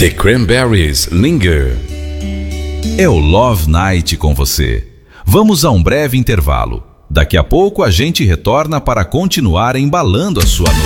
The Cranberries, Linger. É o Love Night com você. Vamos a um breve intervalo. Daqui a pouco a gente retorna para continuar embalando a sua noite.